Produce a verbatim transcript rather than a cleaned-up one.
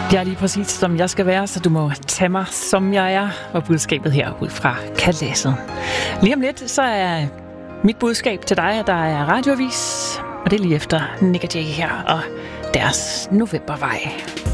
Jeg er lige præcis, som jeg skal være, så du må tage mig, som jeg er, var budskabet her ud fra Kalasset. Lige om lidt, så er mit budskab til dig, at der er radioavis, og det er lige efter Nick og Jay her og deres Novembervej.